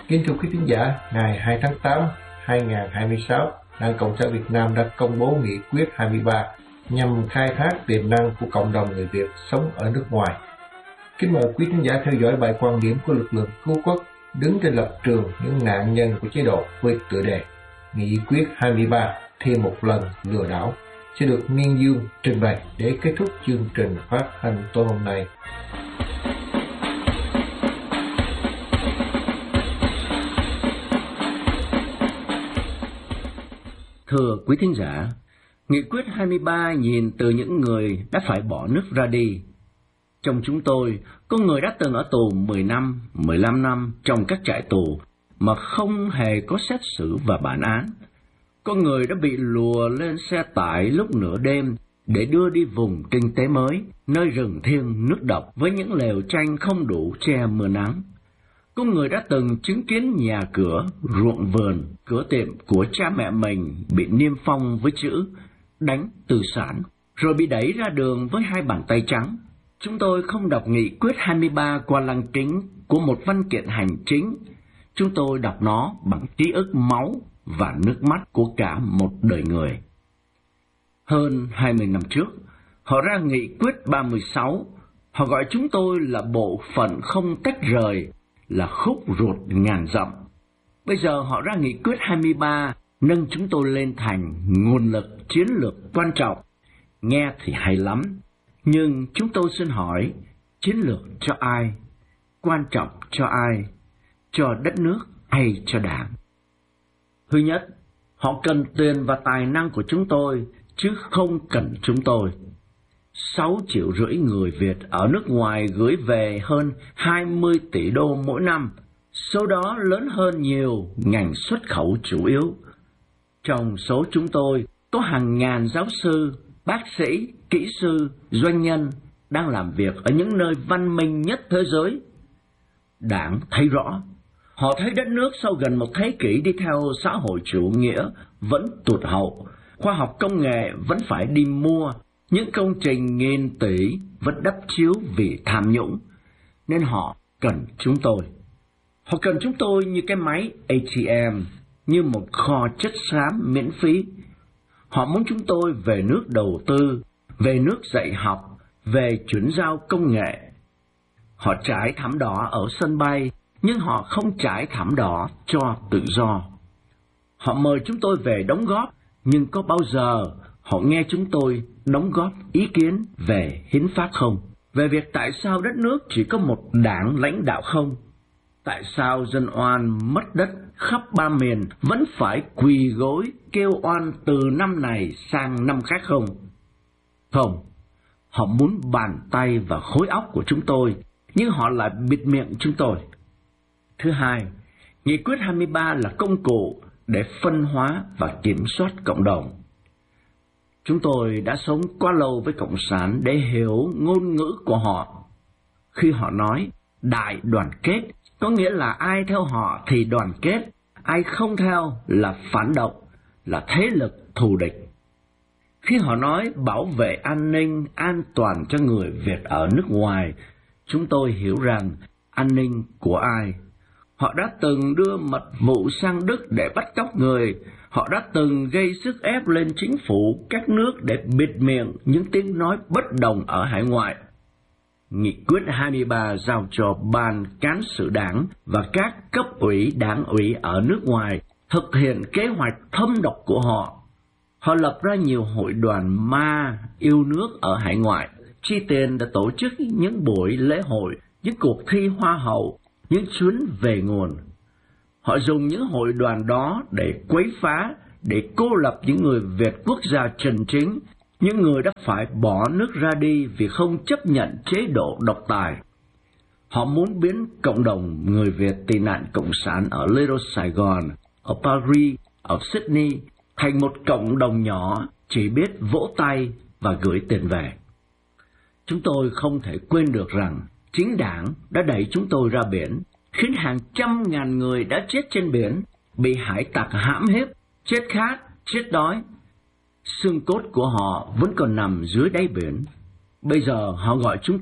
Kính thưa quý thính giả, ngày 2 tháng 8, 2026, Đảng Cộng sản Việt Nam đã công bố nghị quyết 23 nhằm khai thác tiềm năng của cộng đồng người Việt sống ở nước ngoài. Kính mời quý thính giả theo dõi bài quan điểm của lực lượng cứu quốc đứng trên lập trường những nạn nhân của chế độ với tựa đề Nghị quyết 23 thêm một lần lừa đảo sẽ được Miên Dương trình bày để kết thúc chương trình phát hành tối hôm nay. Thưa quý thính giả, Nghị quyết 23 nhìn từ những người đã phải bỏ nước ra đi. Trong chúng tôi, có người đã từng ở tù 10 năm, 15 năm trong các trại tù mà không hề có xét xử và bản án. Có người đã bị lùa lên xe tải lúc nửa đêm để đưa đi vùng kinh tế mới, nơi rừng thiêng nước độc với những lều tranh không đủ che mưa nắng. Có người đã từng chứng kiến nhà cửa, ruộng vườn, cửa tiệm của cha mẹ mình bị niêm phong với chữ đánh tư sản, rồi bị đẩy ra đường với hai bàn tay trắng. Chúng tôi không đọc nghị quyết 23 qua lăng kính của một văn kiện hành chính. Chúng tôi đọc nó bằng ký ức máu và nước mắt của cả một đời người. Hơn 20 năm trước, họ ra nghị quyết 36. Họ gọi chúng tôi là bộ phận không tách rời, là khúc ruột ngàn dặm. Bây giờ họ ra nghị quyết 23, nâng chúng tôi lên thành nguồn lực chiến lược quan trọng. Nghe thì hay lắm, nhưng chúng tôi xin hỏi, chiến lược cho ai? Quan trọng cho ai? Cho đất nước hay cho đảng? Thứ nhất, họ cần tiền và tài năng của chúng tôi, chứ không cần chúng tôi. 6,5 triệu người Việt ở nước ngoài gửi về hơn 20 tỷ đô mỗi năm, số đó lớn hơn nhiều ngành xuất khẩu chủ yếu. Trong số chúng tôi có hàng ngàn giáo sư, bác sĩ, kỹ sư, doanh nhân đang làm việc ở những nơi văn minh nhất thế giới. Đảng thấy rõ, họ thấy đất nước sau gần một thế kỷ đi theo xã hội chủ nghĩa vẫn tụt hậu, khoa học công nghệ vẫn phải đi mua, những công trình nghìn tỷ vẫn đắp chiếu vì tham nhũng, nên họ cần chúng tôi. Họ cần chúng tôi như cái máy ATM, như một kho chất xám miễn phí. Họ muốn chúng tôi về nước đầu tư, về nước dạy học, về chuyển giao công nghệ. Họ trải thảm đỏ ở sân bay, nhưng họ không trải thảm đỏ cho tự do. Họ mời chúng tôi về đóng góp, nhưng có bao giờ họ nghe chúng tôi đóng góp ý kiến về hiến pháp không? Về việc tại sao đất nước chỉ có một đảng lãnh đạo không? Tại sao dân oan mất đất khắp ba miền vẫn phải quỳ gối kêu oan từ năm này sang năm khác không? Không, họ muốn bàn tay và khối óc của chúng tôi, nhưng họ lại bịt miệng chúng tôi. Thứ hai, nghị quyết 23 là công cụ để phân hóa và kiểm soát cộng đồng. Chúng tôi đã sống quá lâu với Cộng sản để hiểu ngôn ngữ của họ. Khi họ nói đại đoàn kết, có nghĩa là ai theo họ thì đoàn kết, ai không theo là phản động, là thế lực thù địch. Khi họ nói bảo vệ an ninh, an toàn cho người Việt ở nước ngoài, chúng tôi hiểu rằng an ninh của ai? Họ đã từng đưa mật vụ sang Đức để bắt cóc người. Họ đã từng gây sức ép lên chính phủ các nước để bịt miệng những tiếng nói bất đồng ở hải ngoại. Nghị quyết 23 giao cho Ban Cán sự Đảng và các cấp ủy đảng ủy ở nước ngoài thực hiện kế hoạch thâm độc của họ. Họ lập ra nhiều hội đoàn ma yêu nước ở hải ngoại, chi tiền để tổ chức những buổi lễ hội, những cuộc thi hoa hậu, những chuyến về nguồn. Họ dùng những hội đoàn đó để quấy phá, để cô lập những người Việt quốc gia chân chính, những người đã phải bỏ nước ra đi vì không chấp nhận chế độ độc tài. Họ muốn biến cộng đồng người Việt tị nạn cộng sản ở Little Sài Gòn, ở Paris, ở Sydney thành một cộng đồng nhỏ chỉ biết vỗ tay và gửi tiền về. Chúng tôi không thể quên được rằng chính đảng đã đẩy chúng tôi ra biển, khiến hàng trăm ngàn người đã chết trên biển, bị hải tặc hãm hiếp, chết khát, chết đói. Xương cốt của họ vẫn còn nằm dưới đáy biển. Bây giờ họ gọi chúng